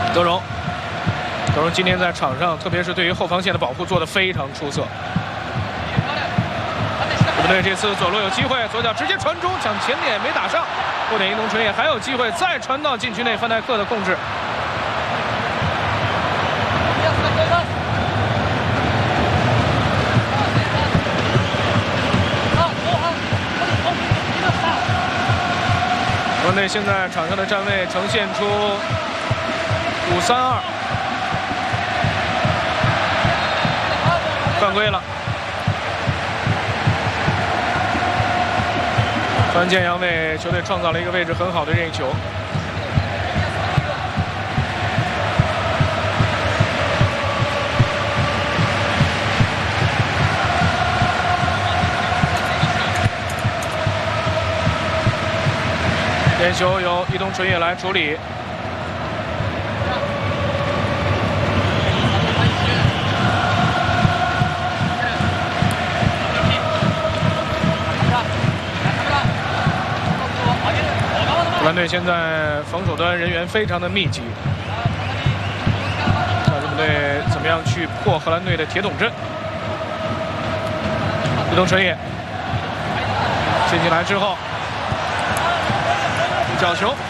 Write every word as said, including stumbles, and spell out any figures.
德容，德容今天在场上，特别是对于后防线的保护做得非常出色。日本队这次左路有机会，左脚直接传中，抢前点没打上，后点伊东纯也还有机会再传到禁区内，范戴克的控制。 国内现在场上的站位呈现出五三二，犯规了。范建阳为球队创造了一个位置很好的任意球。点球由伊东纯也来处理。荷兰队现在防守端人员非常的密集，看日本队怎么样去破荷兰队的铁桶阵。伊东纯也进进来之后。 角球。